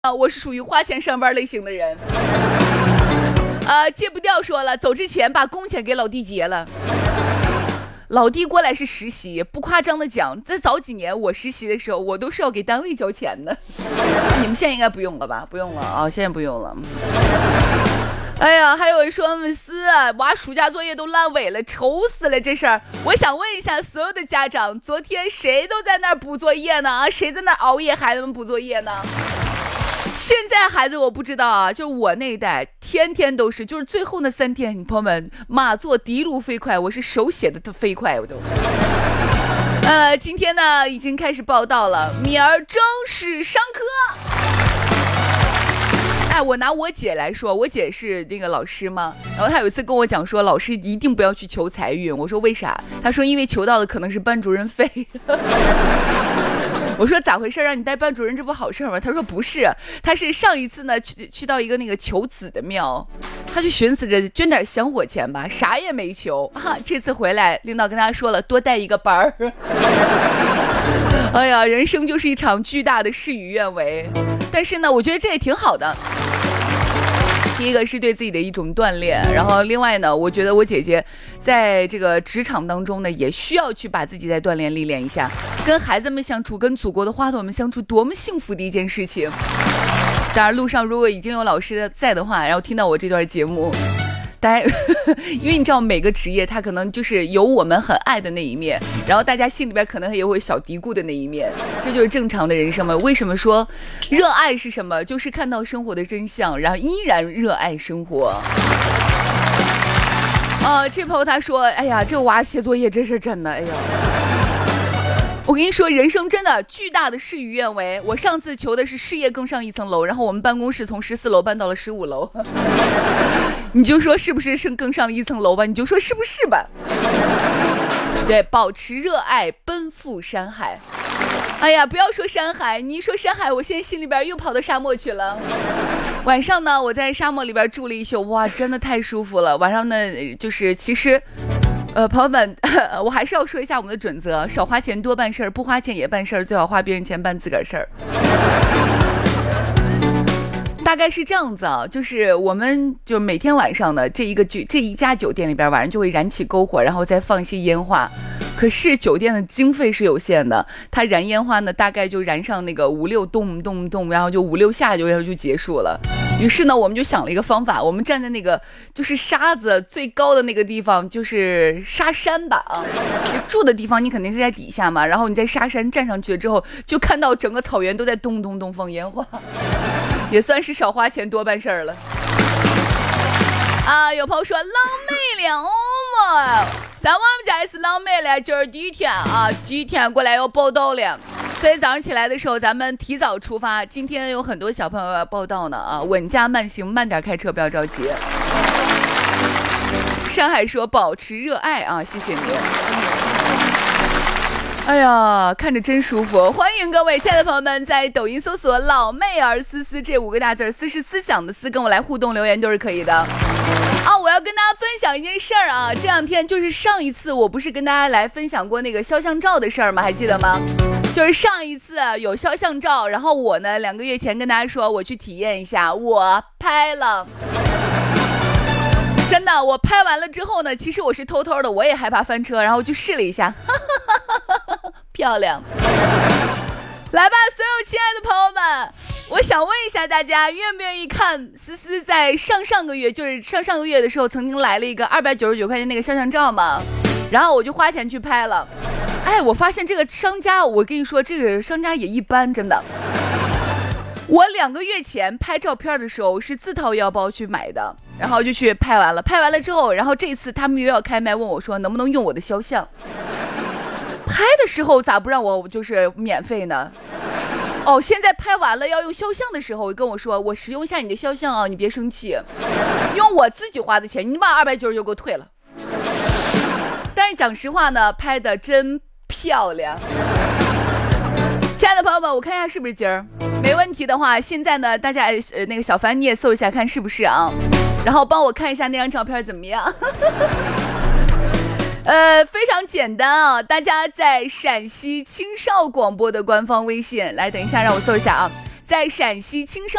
我是属于花钱上班类型的人。戒不掉说了，走之前把工钱给老弟结了。老弟过来是实习，不夸张的讲，在早几年我实习的时候，我都是要给单位交钱的。你们现在应该不用了吧？不用了啊，现在不用了。哎呀，还有人说娃暑假作业都烂尾了，愁死了这事儿。我想问一下所有的家长，昨天谁都在那儿补作业呢？谁在那儿熬夜孩子们补作业呢？现在孩子我不知道啊，就是我那一代天天都是，就是最后那3天，朋友们，马作的路飞快，我是手写的飞快，我都。今天呢已经开始报道了，明儿正式上课。我拿我姐来说，我姐是那个老师嘛，然后她有一次跟我讲说，老师一定不要去求财运。我说为啥？她说因为求到的可能是班主任费。我说咋回事？让你带班主任这不好事吗？他说不是，他是上一次呢去到一个那个求子的庙，他就寻思着捐点香火钱吧，啥也没求啊。这次回来，领导跟他说了，多带一个班儿。哎呀，人生就是一场巨大的事与愿违，但是呢，我觉得这也挺好的。第一个是对自己的一种锻炼，然后另外呢，我觉得我姐姐在这个职场当中呢，也需要去把自己再锻炼历练一下，跟孩子们相处，跟祖国的花朵们相处，多么幸福的一件事情。当然路上如果已经有老师在的话，然后听到我这段节目，大家因为你知道每个职业它可能就是有我们很爱的那一面，然后大家心里边可能也会小嘀咕的那一面，这就是正常的人生嘛。为什么说热爱是什么？就是看到生活的真相，然后依然热爱生活。这朋友他说，哎呀，这娃写作业真是真的，哎呀。我跟你说，人生真的巨大的事与愿违。我上次求的是事业更上一层楼，然后我们办公室从14楼搬到了15楼。你就说是不是更上了一层楼吧？你就说是不是吧？对，保持热爱，奔赴山海。哎呀，不要说山海，你一说山海，我现在心里边又跑到沙漠去了。晚上呢，我在沙漠里边住了一宿，哇，真的太舒服了。晚上呢，就是其实。朋友们，我还是要说一下我们的准则：少花钱多办事儿，不花钱也办事儿，最好花别人钱办自个儿事儿。大概是这样子啊，就是我们就每天晚上的这一家酒店里边，晚上就会燃起篝火，然后再放一些烟花。可是酒店的经费是有限的，它燃烟花呢，大概就燃上那个5、6动，然后就5、6下就结束了。于是呢，我们就想了一个方法，我们站在那个就是沙子最高的那个地方，就是沙山吧啊，住的地方你肯定是在底下嘛，然后你在沙山站上去了之后，就看到整个草原都在咚放烟花，也算是少花钱多办事儿了。有朋友说浪妹了嘛，在我们家也是浪妹了，今儿第一天过来要报道了。所以早上起来的时候，咱们提早出发。今天有很多小朋友要报到呢啊，稳驾慢行，慢点开车，不要着急。山海说保持热爱啊，谢谢你。哎呀，看着真舒服！欢迎各位亲爱的朋友们在抖音搜索“老妹儿思思”这5个大字，思是思想的思，跟我来互动留言都是可以的。我要跟大家分享一件事儿啊，这2天就是上一次我不是跟大家来分享过那个肖像照的事儿吗？还记得吗？就是上一次有肖像照，然后我呢2个月前跟大家说我去体验一下，我拍了。真的，我拍完了之后呢，其实我是偷偷的，我也害怕翻车，然后就试了一下，漂亮。来吧，所有亲爱的朋友们，我想问一下大家，愿不愿意看思思在上个月，就是上个月的时候，曾经来了一个299块钱那个肖像照嘛？然后我就花钱去拍了。我发现这个商家，我跟你说，这个商家也一般，真的。我2个月前拍照片的时候是自掏腰包去买的，然后就去拍完了之后，然后这次他们又要开麦问我说能不能用我的肖像。拍的时候咋不让我就是免费呢？现在拍完了要用肖像的时候跟我说，我使用一下你的肖像啊，你别生气，用我自己花的钱，你把299给我退了。但是讲实话呢，拍的真漂亮。亲爱的朋友们，我看一下是不是今儿，没问题的话，现在呢大家那个小凡你也搜一下看是不是啊，然后帮我看一下那张照片怎么样。非常简单啊，大家在陕西青少广播的官方微信来，等一下让我搜一下啊， 在陕西青少